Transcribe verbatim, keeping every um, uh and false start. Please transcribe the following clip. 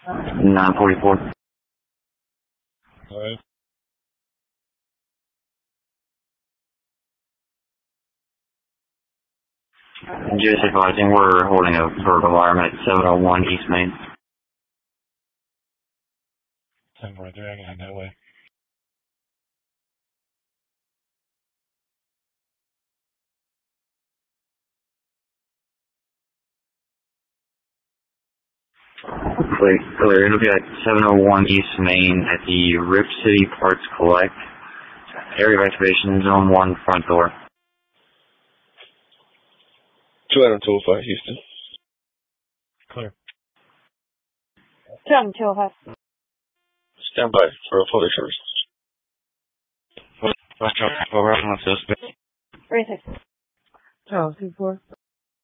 nine forty-four. Alright. Just advising, we're holding a vertical alarm at seven oh one East Main. ten forty-three, I can head that way. Clear, clear. It'll be at seven oh one East Main at the Rip City Parts Collect. Area of activation, zone one, front door. two Adam two oh five, Houston. Clear. two Adam two oh five. Stand by for a photo service. Watch out, over on suspect. three six. Oh, two four.